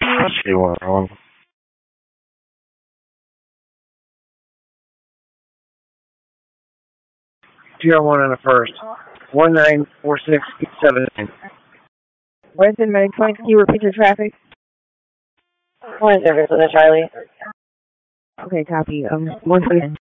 She went wrong. TR1 on the first. 194679. Western Medic Point, can you repeat your traffic? Morning service with a Charlie. Okay, copy. 120.